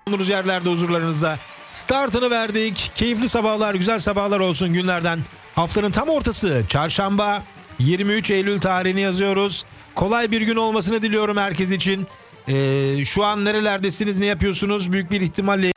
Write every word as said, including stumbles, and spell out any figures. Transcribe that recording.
bulunduğunuz yerlerde huzurlarınızda. Startını verdik. Keyifli sabahlar, güzel sabahlar olsun günlerden. Haftanın tam ortası çarşamba, yirmi üç Eylül tarihini yazıyoruz. Kolay bir gün olmasını diliyorum herkes için. Ee, şu an nerelerdesiniz, ne yapıyorsunuz? Büyük bir ihtimalle